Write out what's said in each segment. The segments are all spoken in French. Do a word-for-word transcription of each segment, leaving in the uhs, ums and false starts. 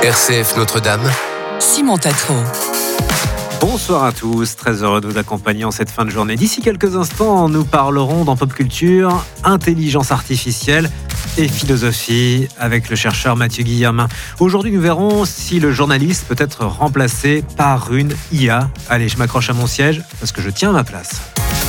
R C F Notre-Dame, Simon Tatro. Bonsoir à tous, très heureux de vous accompagner en cette fin de journée. D'ici quelques instants, nous parlerons dans Pop Culture, intelligence artificielle et philosophie avec le chercheur Mathieu Guillermin. Aujourd'hui, nous verrons si le journaliste peut être remplacé par une I A. Allez, je m'accroche à mon siège parce que je tiens ma place.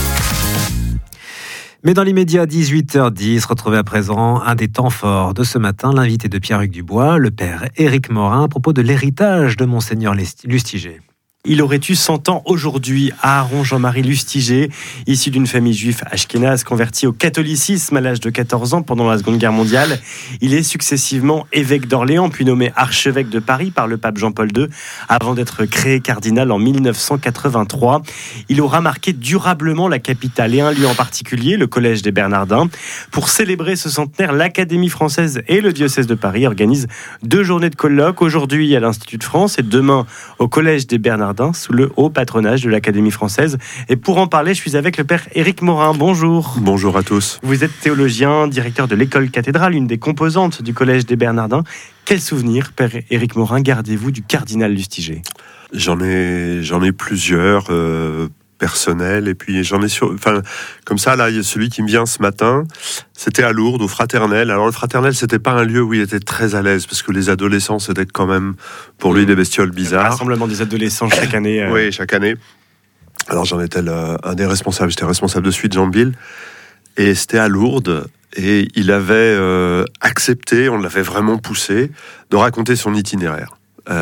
Mais dans l'immédiat, dix-huit heures dix, retrouvez à présent un des temps forts de ce matin, l'invité de Pierre-Hugues Dubois, le père Éric Morin, à propos de l'héritage de Monseigneur Lustiger. Il aurait eu cent ans aujourd'hui, Aaron Jean-Marie Lustiger, issu d'une famille juive ashkénaze, converti au catholicisme à l'âge de quatorze ans pendant la Seconde Guerre mondiale. Il est successivement évêque d'Orléans, puis nommé archevêque de Paris par le pape Jean-Paul deux, avant d'être créé cardinal en mille neuf cent quatre-vingt-trois. Il aura marqué durablement la capitale et un lieu en particulier, le Collège des Bernardins. Pour célébrer ce centenaire, l'Académie française et le diocèse de Paris organisent deux journées de colloques, aujourd'hui à l'Institut de France et demain au Collège des Bernardins, sous le haut patronage de l'Académie française. Et pour en parler, je suis avec le père Éric Morin. Bonjour. Bonjour à tous. Vous êtes théologien, directeur de l'école cathédrale, une des composantes du Collège des Bernardins. Quel souvenir, père Éric Morin, gardez-vous du cardinal Lustiger ? J'en ai, j'en ai plusieurs euh, personnels, et puis j'en ai sur, enfin, comme ça, là, il y a celui qui me vient ce matin. C'était à Lourdes, au Fraternel. Alors, le Fraternel, c'était pas un lieu où il était très à l'aise, parce que les adolescents, c'était quand même, pour lui, des bestioles bizarres. Rassemblement des adolescents chaque année. Euh... Oui, chaque année. Alors, j'en étais le, un des responsables. J'étais responsable de suite, Jean Bill. Et c'était à Lourdes. Et il avait euh, accepté, on l'avait vraiment poussé, de raconter son itinéraire.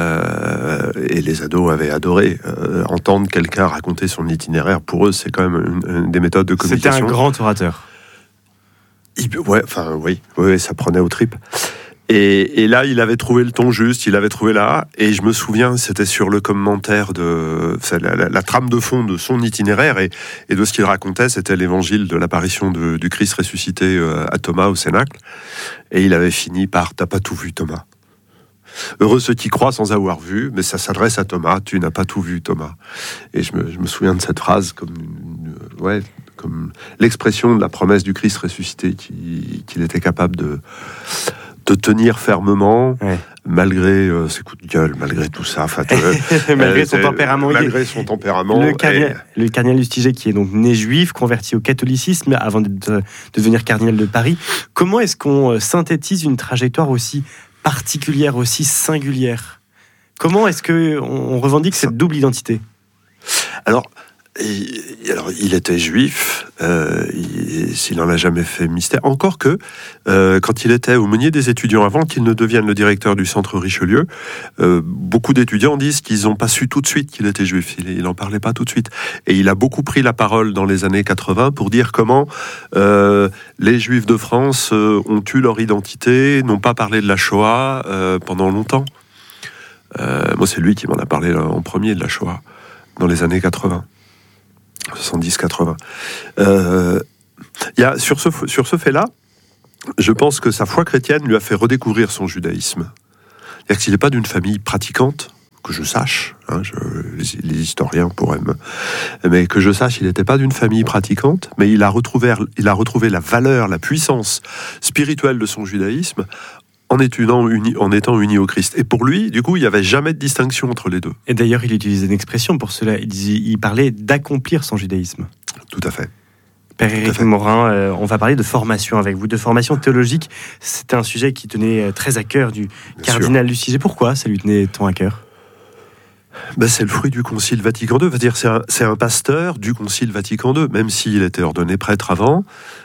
Euh, et les ados avaient adoré euh, entendre quelqu'un raconter son itinéraire. Pour eux, c'est quand même une, une des méthodes de communication. C'était un grand orateur. Il, ouais, enfin oui, ouais, ça prenait aux tripes. Et, et là, il avait trouvé le ton juste, il avait trouvé là. Et je me souviens, c'était sur le commentaire de la, la, la trame de fond de son itinéraire et, et de ce qu'il racontait, c'était l'évangile de l'apparition de, du Christ ressuscité à Thomas au Cénacle. Et il avait fini par « T'as pas tout vu, Thomas ». Heureux ceux qui croient sans avoir vu, mais ça s'adresse à Thomas. Tu n'as pas tout vu, Thomas. Et je me, je me souviens de cette phrase comme, une, une, ouais, comme l'expression de la promesse du Christ ressuscité qui, qu'il était capable de, de tenir fermement, ouais. malgré euh, ses coups de gueule, malgré tout ça. Enfin, euh, malgré son tempérament. Malgré son tempérament. Le cardinal, et... le cardinal Lustiger, qui est donc né juif, converti au catholicisme avant de, de, de devenir cardinal de Paris. Comment est-ce qu'on synthétise une trajectoire aussi particulière, aussi singulière? Comment est-ce qu'on revendique cette double identité? Alors, il, alors, il était juif, euh, il, s'il n'en a jamais fait mystère. Encore que, euh, quand il était aumônier des étudiants, avant qu'il ne devienne le directeur du Centre Richelieu, euh, beaucoup d'étudiants disent qu'ils n'ont pas su tout de suite qu'il était juif. Il n'en parlait pas tout de suite. Et il a beaucoup pris la parole dans les années quatre-vingts pour dire comment euh, les Juifs de France euh, ont eu leur identité, n'ont pas parlé de la Shoah euh, pendant longtemps. Euh, moi, c'est lui qui m'en a parlé en premier de la Shoah, dans les années quatre-vingts. soixante-dix quatre-vingts. Euh, y a, sur ce, sur ce fait-là, je pense que sa foi chrétienne lui a fait redécouvrir son judaïsme. C'est-à-dire qu'il n'est pas d'une famille pratiquante, que je sache, hein, je, les, les historiens pourraient me... Mais que je sache, il n'était pas d'une famille pratiquante, mais il a retrouvé, il a retrouvé la valeur, la puissance spirituelle de son judaïsme en étant, uni, en étant uni au Christ. Et pour lui, du coup, il n'y avait jamais de distinction entre les deux. Et d'ailleurs, il utilisait une expression pour cela. Il, disait, il parlait d'accomplir son judaïsme. Tout à fait. Père Éric Morin, euh, on va parler de formation avec vous, de formation théologique. C'était un sujet qui tenait très à cœur du Bien cardinal Lustiger. Pourquoi ça lui tenait tant à cœur ? Ben, c'est le fruit du Concile Vatican deux. C'est-à-dire, c'est un, c'est un pasteur du Concile Vatican deux, même s'il était ordonné prêtre avant.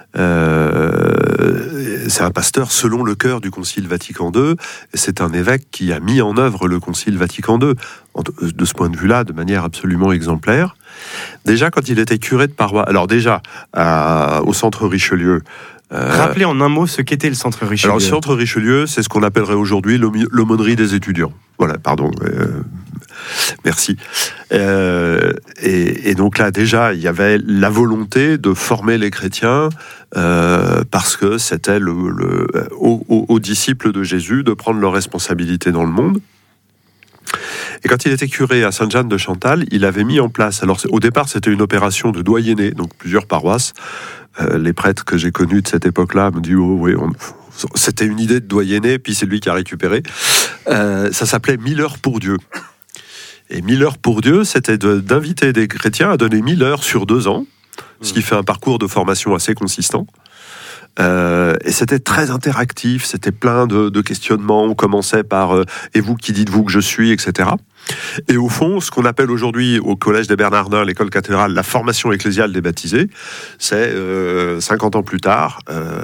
Euh, c'est un pasteur selon le cœur du Concile Vatican deux. Et c'est un évêque qui a mis en œuvre le Concile Vatican deux, de ce point de vue-là, de manière absolument exemplaire. Déjà, quand il était curé de paroisse, alors déjà, à, au Centre Richelieu, Euh, Rappelez en un mot ce qu'était le Centre Richelieu. Alors, le Centre Richelieu, c'est ce qu'on appellerait aujourd'hui l'aumônerie des étudiants. Voilà, pardon. Euh, merci. Euh, et, et donc là, déjà, il y avait la volonté de former les chrétiens euh, parce que c'était le, le, aux, aux disciples de Jésus de prendre leurs responsabilités dans le monde. Et quand il était curé à Sainte-Jeanne de Chantal, il avait mis en place, alors au départ c'était une opération de doyenné, donc plusieurs paroisses. Euh, les prêtres que j'ai connus de cette époque-là me disent oh oui, on... c'était une idée de doyenné, puis c'est lui qui a récupéré. Euh, ça s'appelait mille heures pour Dieu. Et mille heures pour Dieu, c'était de, d'inviter des chrétiens à donner mille heures sur deux ans, ce qui fait un parcours de formation assez consistant. Euh, et c'était très interactif, c'était plein de, de questionnements. On commençait par euh, « Et vous, qui dites-vous que je suis ?» et cetera. Et au fond, ce qu'on appelle aujourd'hui au Collège des Bernardins, l'école cathédrale, la formation ecclésiale des baptisés, c'est euh, cinquante ans plus tard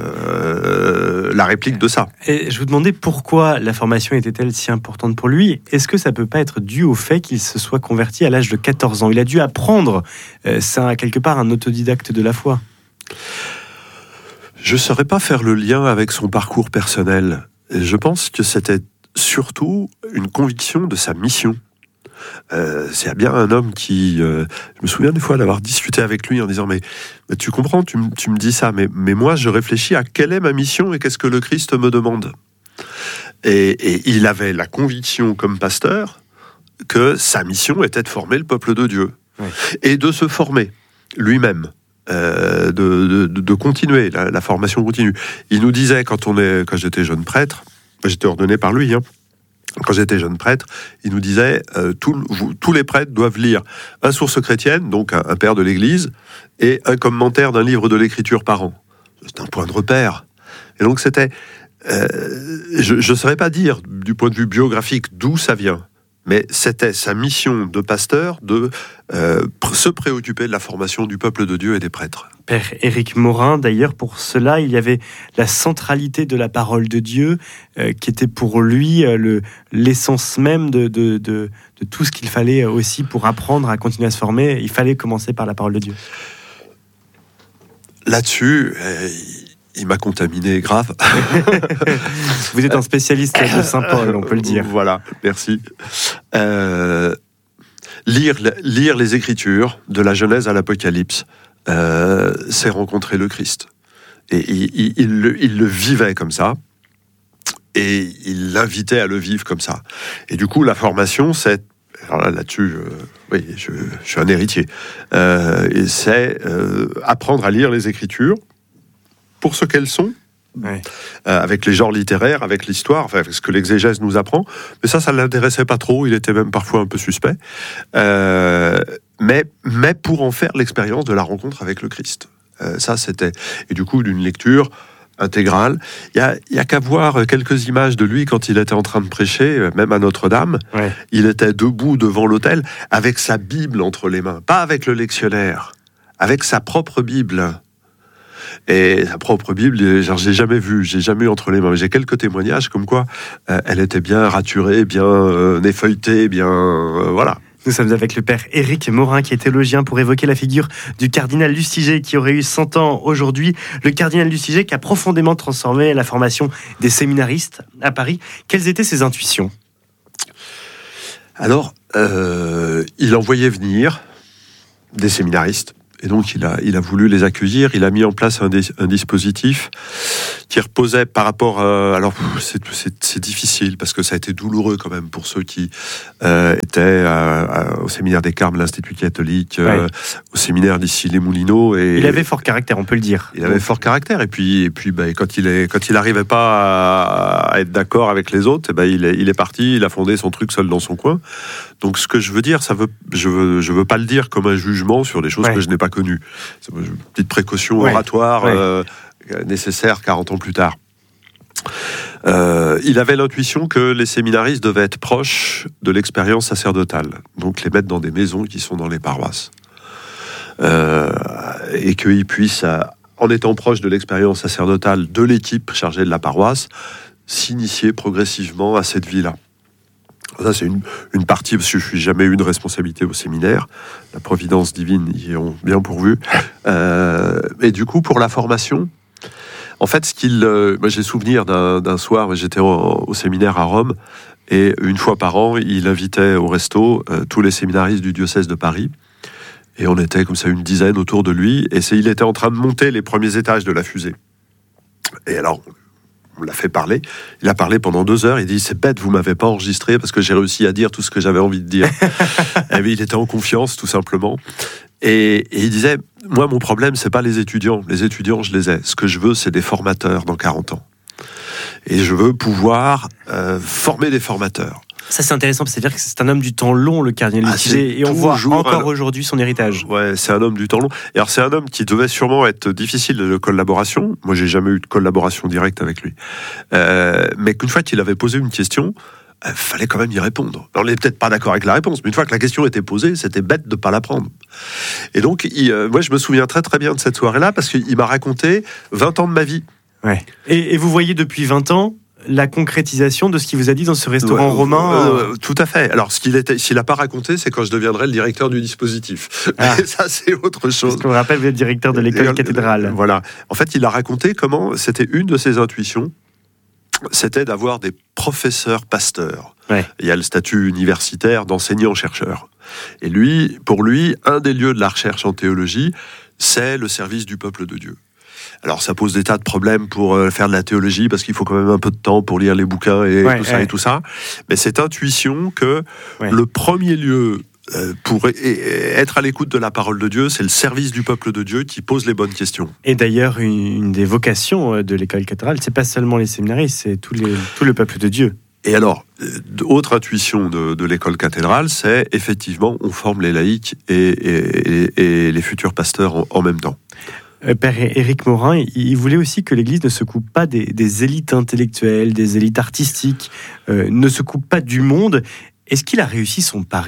euh, la réplique de ça. Et je vous demandais pourquoi la formation était-elle si importante pour lui. Est-ce que ça peut pas être dû au fait qu'il se soit converti à l'âge de quatorze ans? Il a dû apprendre, euh, c'est quelque part un autodidacte de la foi. Je ne saurais pas faire le lien avec son parcours personnel. Je pense que c'était surtout une conviction de sa mission. Euh, c'est bien un homme qui... Euh, je me souviens des fois d'avoir discuté avec lui en disant « Mais, mais tu comprends, tu, tu me dis ça, mais, mais moi je réfléchis à quelle est ma mission et qu'est-ce que le Christ me demande ?» et, et il avait la conviction comme pasteur que sa mission était de former le peuple de Dieu. Oui. Et de se former lui-même. Euh, de, de, de continuer, la, la formation continue. Il nous disait, quand, on est, quand j'étais jeune prêtre, j'étais ordonné par lui, hein, quand j'étais jeune prêtre, il nous disait, euh, tout, vous, tous les prêtres doivent lire un source chrétienne, donc un, un père de l'Église, et un commentaire d'un livre de l'Écriture par an. C'est un point de repère. Et donc c'était... Euh, je ne saurais pas dire, du point de vue biographique, d'où ça vient. Mais c'était sa mission de pasteur de euh, se préoccuper de la formation du peuple de Dieu et des prêtres. Père Éric Morin, d'ailleurs, pour cela, il y avait la centralité de la parole de Dieu, euh, qui était pour lui euh, le, l'essence même de, de, de, de tout ce qu'il fallait aussi pour apprendre à continuer à se former. Il fallait commencer par la parole de Dieu. Là-dessus... Euh, il m'a contaminé grave. Vous êtes un spécialiste de Saint-Paul, on peut le dire. Voilà, merci. Euh, lire, lire les Écritures, de la Genèse à l'Apocalypse, euh, c'est rencontrer le Christ. Et il, il, il, le, il le vivait comme ça, et il l'invitait à le vivre comme ça. Et du coup, la formation, c'est... Alors là, là-dessus, euh, oui, je, je suis un héritier. Euh, et c'est euh, apprendre à lire les Écritures, pour ce qu'elles sont, ouais. euh, avec les genres littéraires, avec l'histoire, enfin, avec ce que l'exégèse nous apprend. Mais ça, ça ne l'intéressait pas trop, il était même parfois un peu suspect. Euh, mais, mais pour en faire l'expérience de la rencontre avec le Christ. Euh, ça, c'était... Et du coup, d'une lecture intégrale. Il n'y a, y a qu'à voir quelques images de lui quand il était en train de prêcher, même à Notre-Dame. Ouais. Il était debout devant l'autel, avec sa Bible entre les mains. Pas avec le lectionnaire, avec sa propre Bible. Et sa propre Bible, genre, j'ai jamais vu, j'ai jamais eu entre les mains. J'ai quelques témoignages comme quoi euh, elle était bien raturée, bien euh, effeuilletée, bien euh, voilà. Nous sommes avec le père Éric Morin, qui est théologien, pour évoquer la figure du cardinal Lustiger, qui aurait eu cent ans aujourd'hui. Le cardinal Lustiger qui a profondément transformé la formation des séminaristes à Paris. Quelles étaient ses intuitions? Alors, euh, il envoyait venir des séminaristes. Et donc, il a, il a voulu les accueillir. Il a mis en place un, des, un dispositif qui reposait par rapport... À, alors, c'est, c'est, c'est difficile, parce que ça a été douloureux quand même pour ceux qui euh, étaient à, à, au séminaire des Carmes, l'Institut catholique, ouais. euh, au séminaire d'ici les Moulineaux. Et, il avait fort caractère, on peut le dire. Il avait fort caractère. Et puis, et puis bah, quand il est, quand il n'arrivait pas à, à être d'accord avec les autres, bah, il, est, il est parti, il a fondé son truc seul dans son coin. Donc, ce que je veux dire, ça veut, je veux, je veux pas le dire comme un jugement sur des choses ouais. que je n'ai pas connues. C'est une petite précaution ouais. oratoire ouais. Euh, nécessaire quarante ans plus tard. Euh, il avait l'intuition que les séminaristes devaient être proches de l'expérience sacerdotale, donc les mettre dans des maisons qui sont dans les paroisses. Euh, et qu'ils puissent, en étant proches de l'expérience sacerdotale de l'équipe chargée de la paroisse, s'initier progressivement à cette vie-là. Ça, c'est une, une partie, parce que je n'ai jamais eu de responsabilité au séminaire. La providence divine y ont bien pourvu. Euh, et du coup, pour la formation, en fait, ce qu'il, euh, moi, j'ai souvenir d'un, d'un soir, j'étais au, au séminaire à Rome, et une fois par an, il invitait au resto euh, tous les séminaristes du diocèse de Paris. Et on était comme ça une dizaine autour de lui, et c'est, il était en train de monter les premiers étages de la fusée. Et alors... on l'a fait parler. Il a parlé pendant deux heures. Il dit, c'est bête, vous m'avez pas enregistré parce que j'ai réussi à dire tout ce que j'avais envie de dire. Et bien, il était en confiance, tout simplement. Et, et il disait, moi, mon problème, c'est pas les étudiants. Les étudiants, je les ai. Ce que je veux, c'est des formateurs dans quarante ans. Et je veux pouvoir euh, former des formateurs. Ça, c'est intéressant, c'est-à-dire que c'est un homme du temps long, le cardinal Ah, Lustiger, c'est et on voit toujours encore un- aujourd'hui son héritage. Ouais, c'est un homme du temps long. Et alors, c'est un homme qui devait sûrement être difficile de collaboration. Moi, j'ai jamais eu de collaboration directe avec lui. Euh, mais qu'une fois qu'il avait posé une question, il euh, fallait quand même y répondre. On n'est peut-être pas d'accord avec la réponse, mais une fois que la question était posée, c'était bête de ne pas la prendre. Et donc, il, euh, moi, je me souviens très très bien de cette soirée-là, parce qu'il m'a raconté vingt ans de ma vie. Ouais. Et, et vous voyez depuis vingt ans la concrétisation de ce qu'il vous a dit dans ce restaurant Ouais, romain. euh, tout à fait. Alors, ce qu'il était, s'il n'a pas raconté, c'est quand je deviendrai le directeur du dispositif. Ah. Mais ça, c'est autre chose. Parce qu'on rappelle, vous êtes directeur de l'école Euh, cathédrale. Voilà. En fait, il a raconté comment c'était une de ses intuitions, c'était d'avoir des professeurs pasteurs. Ouais. Il y a le statut universitaire d'enseignant-chercheur. Et lui, pour lui, un des lieux de la recherche en théologie, c'est le service du peuple de Dieu. Alors, ça pose des tas de problèmes pour euh, faire de la théologie, parce qu'il faut quand même un peu de temps pour lire les bouquins et Ouais, tout ça ouais. et tout ça. Mais cette intuition que Ouais. le premier lieu euh, pour e- e- être à l'écoute de la parole de Dieu, c'est le service du peuple de Dieu qui pose les bonnes questions. Et d'ailleurs, une, une des vocations de l'école cathédrale, c'est pas seulement les séminaristes, c'est tout, les, tout le peuple de Dieu. Et alors, euh, autre intuition de, de l'école cathédrale, c'est effectivement, on forme les laïcs et, et- et- et les futurs pasteurs en, en même temps. Euh, Père Éric Morin, il, il voulait aussi que l'Église ne se coupe pas des, des élites intellectuelles, des élites artistiques, euh, ne se coupe pas du monde. Est-ce qu'il a réussi son pari ?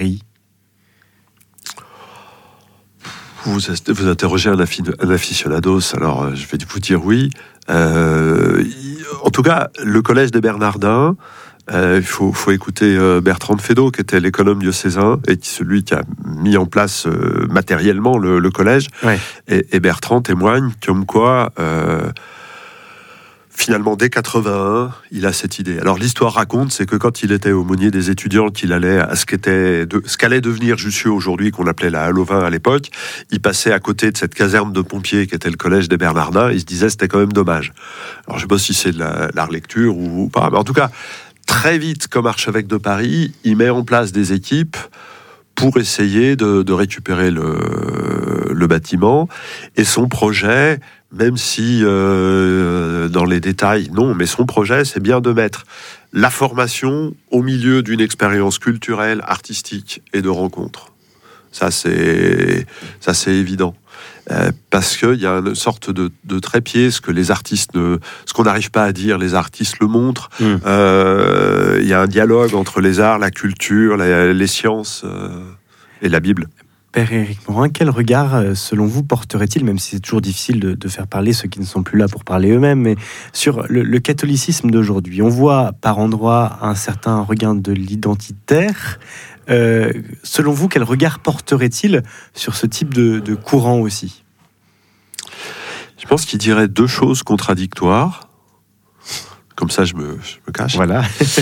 Vous, vous interrogez un, affi- un aficionados, alors euh, je vais vous dire oui. Euh, il- en tout cas, le collège des Bernardins, euh, il faut, faut écouter euh, Bertrand de Fédot, qui était l'économe diocésain, et qui, celui qui a mis en place euh, matériellement le, le collège. Ouais. Et, et Bertrand témoigne comme quoi, euh, finalement, dès quatre-vingt-un, il a cette idée. Alors, l'histoire raconte, c'est que quand il était aumônier des étudiants, qu'il allait à ce qu'était, de, ce qu'allait devenir Jussieu aujourd'hui, qu'on appelait la Halle aux Vins à l'époque, il passait à côté de cette caserne de pompiers qui était le collège des Bernardins. Il se disait, c'était quand même dommage. Alors, je sais pas si c'est de la, la relecture ou, ou pas, mais en tout cas, très vite, comme archevêque de Paris, il met en place des équipes pour essayer de, de récupérer le, le bâtiment. Et son projet, même si euh, dans les détails, non, mais son projet, c'est bien de mettre la formation au milieu d'une expérience culturelle, artistique et de rencontres. Ça, c'est, ça, c'est évident. Euh, parce qu'il y a une sorte de, de trépied, ce que les artistes ne, ce qu'on n'arrive pas à dire, les artistes le montrent. Mmh. Euh, il y a un dialogue entre les arts, la culture, la- les sciences euh, et la Bible. Père Éric Morin, quel regard, euh, selon vous, porterait-il, même si c'est toujours difficile de, de faire parler ceux qui ne sont plus là pour parler eux-mêmes, mais sur le, le catholicisme d'aujourd'hui? On voit par endroits un certain regain de l'identitaire. Euh, selon vous, quel regard porterait-il sur ce type de, de courant aussi? Je pense qu'il dirait deux choses contradictoires. Comme ça, je me, je me cache. Voilà.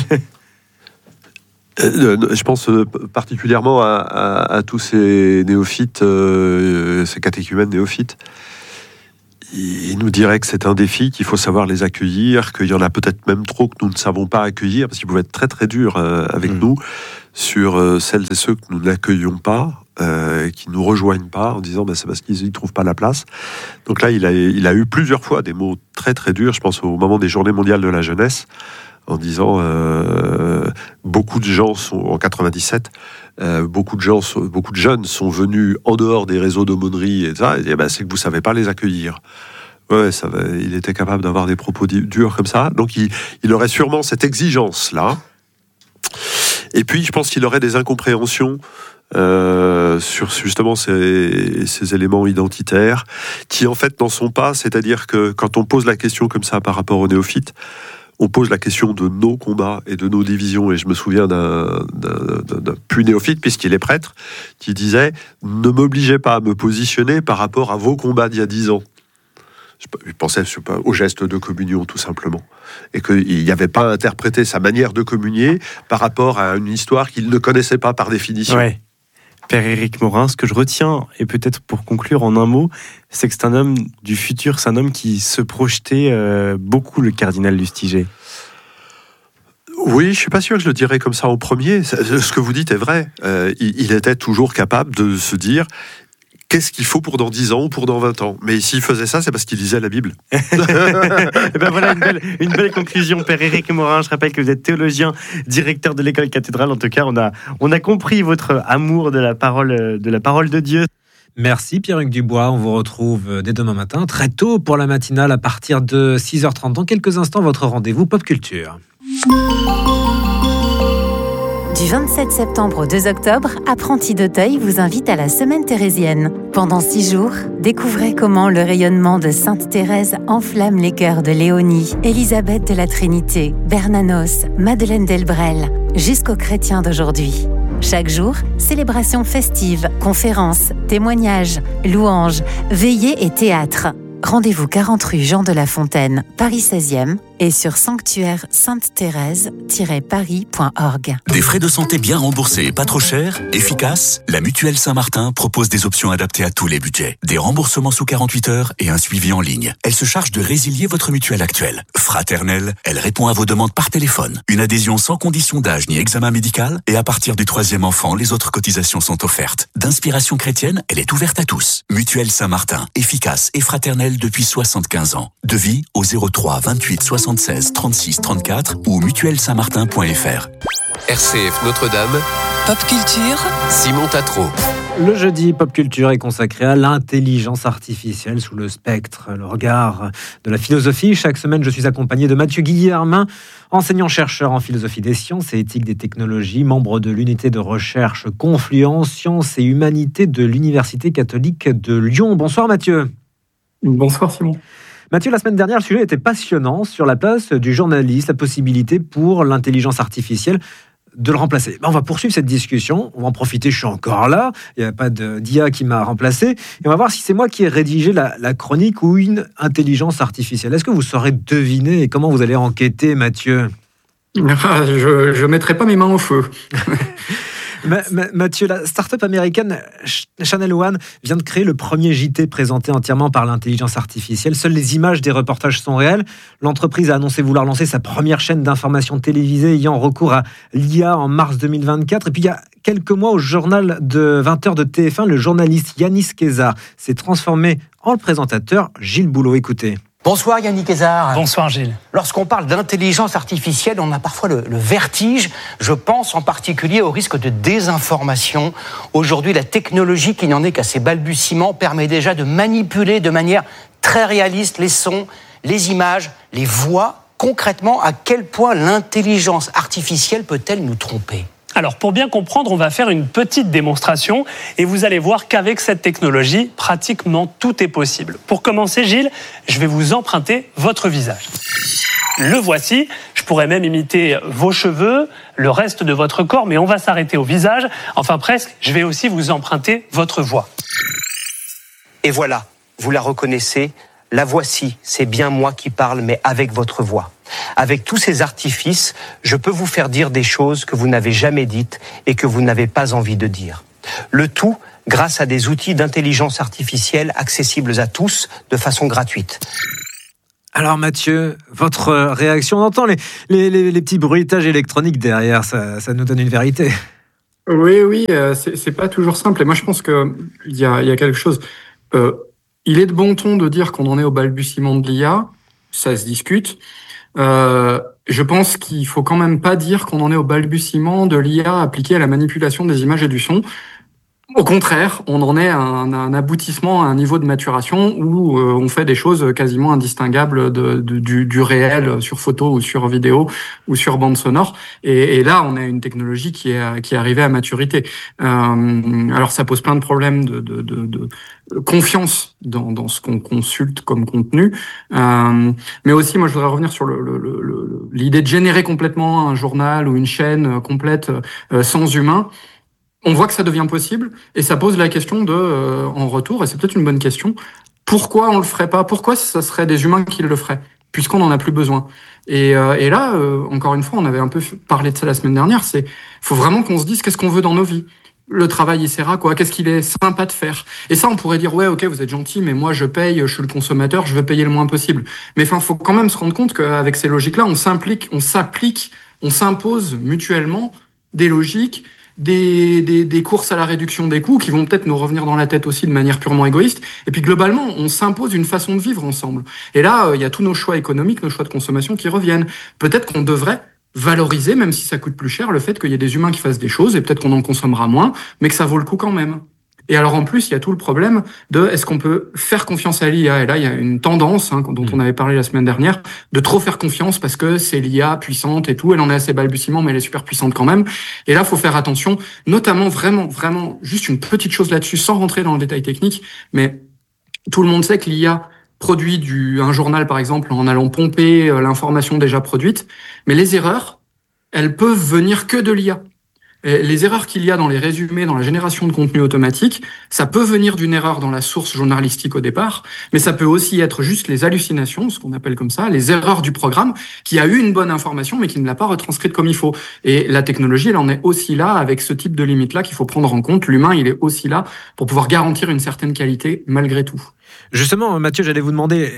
Euh, je pense euh, particulièrement à, à- à tous ces néophytes, euh, ces catéchumènes néophytes. Il nous dirait que c'est un défi, qu'il faut savoir les accueillir, qu'il y en a peut-être même trop que nous ne savons pas accueillir, parce qu'il pouvait être très très dur euh, avec Mmh. nous sur euh, celles et ceux que nous n'accueillons pas, euh, qui nous rejoignent pas, en disant ben, c'est parce qu'ils n'y trouvent pas la place. Donc là, il a, il a eu plusieurs fois des mots très très durs, je pense au moment des Journées mondiales de la jeunesse, en disant euh, beaucoup de gens sont en quatre-vingt-dix-sept, euh, beaucoup de gens, sont, beaucoup de jeunes sont venus en dehors des réseaux d'aumônerie et ça, et eh ben, c'est que vous savez pas les accueillir. Ouais, ça va, il était capable d'avoir des propos di- durs comme ça, donc il, il aurait sûrement cette exigence là. Et puis je pense qu'il aurait des incompréhensions euh, sur justement ces, ces éléments identitaires qui en fait n'en sont pas, c'est-à-dire que quand on pose la question comme ça par rapport aux néophytes, on pose la question de nos combats et de nos divisions. Et je me souviens d'un, d'un, d'un, d'un puis néophyte, puisqu'il est prêtre, qui disait « Ne m'obligez pas à me positionner par rapport à vos combats d'il y a dix ans. » Il pensait je sais pas, au geste de communion, tout simplement. Et qu'il n'y avait pas à interpréter sa manière de communier par rapport à une histoire qu'il ne connaissait pas par définition. Ouais. Père Éric Morin, ce que je retiens, et peut-être pour conclure en un mot, c'est que c'est un homme du futur, c'est un homme qui se projetait euh, beaucoup, le cardinal Lustiger. Oui, je ne suis pas sûr que je le dirais comme ça au premier. Ce que vous dites est vrai. Euh, il, il était toujours capable de se dire... Qu'est-ce qu'il faut pour dans dix ans ou pour dans vingt ans ? Mais s'il faisait ça, c'est parce qu'il lisait la Bible. Et ben voilà une belle, une belle conclusion, Père Éric Morin. Je rappelle que vous êtes théologien, directeur de l'école cathédrale. En tout cas, on a, on a compris votre amour de la parole, de la parole de Dieu. Merci Pierre-Hugues Dubois. On vous retrouve dès demain matin, très tôt pour la matinale à partir de six heures trente. Dans quelques instants, votre rendez-vous Pop Culture. Du vingt-sept septembre au deux octobre, Apprentis d'Auteuil vous invite à la Semaine thérésienne. Pendant six jours, découvrez comment le rayonnement de Sainte Thérèse enflamme les cœurs de Léonie, Élisabeth de la Trinité, Bernanos, Madeleine Delbrel, jusqu'aux chrétiens d'aujourd'hui. Chaque jour, célébrations festives, conférences, témoignages, louanges, veillées et théâtre. Rendez-vous quarante rue Jean de La Fontaine, Paris seizième et sur sanctuaire sainte thérèse tiret paris point org. Des frais de santé bien remboursés et pas trop chers, efficaces, la Mutuelle Saint-Martin propose des options adaptées à tous les budgets. Des remboursements sous quarante-huit heures et un suivi en ligne. Elle se charge de résilier votre mutuelle actuelle. Fraternelle, elle répond à vos demandes par téléphone. Une adhésion sans condition d'âge ni examen médical et à partir du troisième enfant, les autres cotisations sont offertes. D'inspiration chrétienne, elle est ouverte à tous. Mutuelle Saint-Martin, efficace et fraternelle depuis soixante-quinze ans. Devis au zéro trois vingt-huit soixante-seize trente-six trente-quatre ou mutuelle saint martin point f r. R C F Notre-Dame, Pop Culture, Simon Tatro. Le jeudi Pop Culture est consacré à l'intelligence artificielle sous le spectre, le regard de la philosophie. Chaque semaine, je suis accompagné de Mathieu Guillermin, enseignant-chercheur en philosophie des sciences et éthique des technologies, membre de l'unité de recherche Confluence, sciences et humanités de l'Université catholique de Lyon. Bonsoir Mathieu. Bonsoir Simon. Mathieu, la semaine dernière, le sujet était passionnant sur la place du journaliste, la possibilité pour l'intelligence artificielle de le remplacer. On va poursuivre cette discussion, on va en profiter, je suis encore là, il n'y a pas d'I A qui m'a remplacé, et on va voir si c'est moi qui ai rédigé la, la chronique ou une intelligence artificielle. Est-ce que vous saurez deviner et comment vous allez enquêter, Mathieu ? Ah, je ne mettrai pas mes mains au feu. Ma- ma- Mathieu, la start-up américaine Channel One vient de créer le premier J T présenté entièrement par l'intelligence artificielle. Seules les images des reportages sont réelles. L'entreprise a annoncé vouloir lancer sa première chaîne d'information télévisée ayant recours à l'I A en mars deux mille vingt-quatre. Et puis il y a quelques mois, au journal de vingt heures de T F un, le journaliste Yanis Kézard s'est transformé en le présentateur Gilles Boulot. Écoutez. Bonsoir Yannick Kézard. Bonsoir Gilles. Lorsqu'on parle d'intelligence artificielle, on a parfois le, le vertige. Je pense en particulier au risque de désinformation. Aujourd'hui, la technologie, qui n'en est qu'à ses balbutiements, permet déjà de manipuler de manière très réaliste les sons, les images, les voix. Concrètement, à quel point l'intelligence artificielle peut-elle nous tromper ? Alors, pour bien comprendre, on va faire une petite démonstration et vous allez voir qu'avec cette technologie, pratiquement tout est possible. Pour commencer, Gilles, je vais vous emprunter votre visage. Le voici. Je pourrais même imiter vos cheveux, le reste de votre corps, mais on va s'arrêter au visage. Enfin, presque, je vais aussi vous emprunter votre voix. Et voilà, vous la reconnaissez ? La voici, c'est bien moi qui parle, mais avec votre voix. Avec tous ces artifices, je peux vous faire dire des choses que vous n'avez jamais dites et que vous n'avez pas envie de dire. Le tout grâce à des outils d'intelligence artificielle accessibles à tous de façon gratuite. Alors Mathieu, votre réaction, on entend les, les, les, les petits bruitages électroniques derrière, ça, ça nous donne une vérité. Oui, oui, euh, c'est, c'est pas toujours simple. Et moi, je pense qu'il y a, y a quelque chose... Euh, il est de bon ton de dire qu'on en est au balbutiement de l'I A, ça se discute. Euh, je pense qu'il faut quand même pas dire qu'on en est au balbutiement de l'I A appliquée à la manipulation des images et du son. Au contraire, on en est à un, un aboutissement, à un niveau de maturation où euh, on fait des choses quasiment indistinguables de, de, du, du réel sur photo ou sur vidéo ou sur bande sonore. Et, et là, on a une technologie qui est, qui est arrivée à maturité. Euh, alors, ça pose plein de problèmes de, de, de, de confiance dans, dans ce qu'on consulte comme contenu. Euh, mais aussi, moi, je voudrais revenir sur le, le, le, l'idée de générer complètement un journal ou une chaîne complète euh, sans humain. On voit que ça devient possible et ça pose la question de, euh, en retour, et c'est peut-être une bonne question, pourquoi on le ferait pas ? Pourquoi ça serait des humains qui le feraient ? Puisqu'on n'en a plus besoin. Et, euh, et là, euh, encore une fois, on avait un peu parlé de ça la semaine dernière, c'est faut vraiment qu'on se dise qu'est-ce qu'on veut dans nos vies. le travail il sert à quoi? Qu'est-ce qu'il est sympa de faire? Et ça, on pourrait dire, ouais, ok, vous êtes gentil, mais moi, je paye, je suis le consommateur, je veux payer le moins possible. Mais enfin, faut quand même se rendre compte qu'avec ces logiques-là, on s'implique, on s'applique, on s'impose mutuellement des logiques, des, des, des courses à la réduction des coûts qui vont peut-être nous revenir dans la tête aussi de manière purement égoïste. Et puis, globalement, on s'impose une façon de vivre ensemble. Et là, il euh, y a tous nos choix économiques, nos choix de consommation qui reviennent. Peut-être qu'on devrait valoriser, même si ça coûte plus cher, le fait qu'il y ait des humains qui fassent des choses, et peut-être qu'on en consommera moins, mais que ça vaut le coup quand même. Et alors en plus, il y a tout le problème de est-ce qu'on peut faire confiance à l'I A? Et là, il y a une tendance, hein, dont on avait parlé la semaine dernière, de trop faire confiance parce que c'est l'I A puissante et tout, elle en est assez balbutiement, mais elle est super puissante quand même. Et là, faut faire attention, notamment vraiment, vraiment, juste une petite chose là-dessus, sans rentrer dans le détail technique, mais tout le monde sait que l'I A produit du, un journal, par exemple, en allant pomper euh, l'information déjà produite. Mais les erreurs, elles peuvent venir que de l'I A. Et les erreurs qu'il y a dans les résumés, dans la génération de contenu automatique, ça peut venir d'une erreur dans la source journalistique au départ, mais ça peut aussi être juste les hallucinations, ce qu'on appelle comme ça, les erreurs du programme, qui a eu une bonne information, mais qui ne l'a pas retranscrite comme il faut. Et la technologie, elle en est aussi là, avec ce type de limite-là qu'il faut prendre en compte. L'humain, il est aussi là pour pouvoir garantir une certaine qualité, malgré tout. Justement, Mathieu, j'allais vous demander,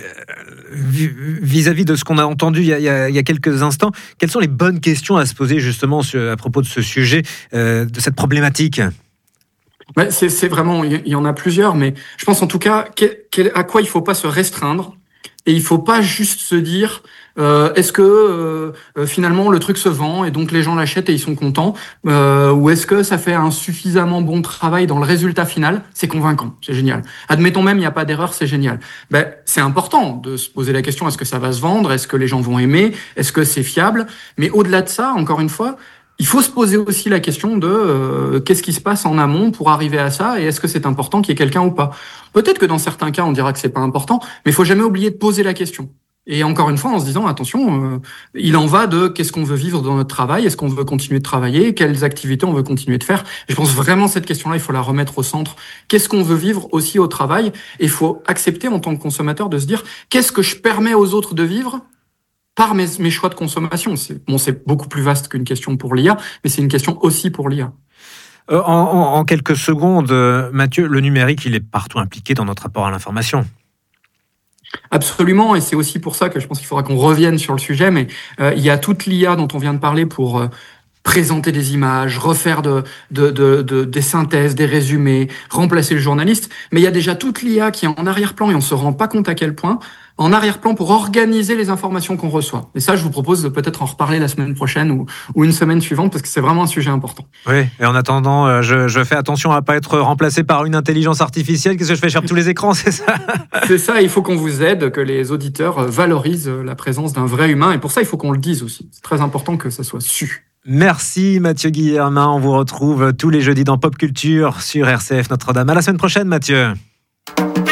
vis-à-vis de ce qu'on a entendu il y a, il y a, il y a quelques instants, quelles sont les bonnes questions à se poser justement à propos de ce sujet, euh, de cette problématique? Ouais, c'est, c'est vraiment, il y en a plusieurs, mais je pense en tout cas à quoi il ne faut pas se restreindre. Et il ne faut pas juste se dire, euh, est-ce que euh, finalement le truc se vend et donc les gens l'achètent et ils sont contents, euh, ou est-ce que ça fait un suffisamment bon travail dans le résultat final? C'est convaincant, c'est génial. Admettons même il n'y a pas d'erreur, c'est génial. Ben, c'est important de se poser la question, est-ce que ça va se vendre? Est-ce que les gens vont aimer? Est-ce que c'est fiable? Mais au-delà de ça, encore une fois, il faut se poser aussi la question de euh, qu'est-ce qui se passe en amont pour arriver à ça et est-ce que c'est important qu'il y ait quelqu'un ou pas. Peut-être que dans certains cas, on dira que c'est pas important, mais il faut jamais oublier de poser la question. Et encore une fois, en se disant, attention, euh, il en va de qu'est-ce qu'on veut vivre dans notre travail, est-ce qu'on veut continuer de travailler, quelles activités on veut continuer de faire. Et je pense vraiment cette question-là, il faut la remettre au centre. Qu'est-ce qu'on veut vivre aussi au travail? Et il faut accepter en tant que consommateur de se dire, qu'est-ce que je permets aux autres de vivre par mes, mes choix de consommation? C'est, bon, c'est beaucoup plus vaste qu'une question pour l'I A, mais c'est une question aussi pour l'I A. Euh, en, en, en quelques secondes, euh, Mathieu, le numérique, il est partout impliqué dans notre rapport à l'information. Absolument, et c'est aussi pour ça que je pense qu'il faudra qu'on revienne sur le sujet, mais euh, il y a toute l'I A dont on vient de parler pour euh, présenter des images, refaire de, de, de, de, des synthèses, des résumés, remplacer le journaliste, mais il y a déjà toute l'I A qui est en arrière-plan et on ne se rend pas compte à quel point, en arrière-plan pour organiser les informations qu'on reçoit. Et ça, je vous propose de peut-être en reparler la semaine prochaine ou, ou une semaine suivante, parce que c'est vraiment un sujet important. Oui, et en attendant, je, je fais attention à ne pas être remplacé par une intelligence artificielle. Qu'est-ce que je fais? Je ferme tous les écrans, c'est ça? C'est ça, il faut qu'on vous aide, que les auditeurs valorisent la présence d'un vrai humain, et pour ça, il faut qu'on le dise aussi. C'est très important que ça soit su. Merci Mathieu Guillermin, on vous retrouve tous les jeudis dans Pop Culture sur R C F Notre-Dame. À la semaine prochaine Mathieu.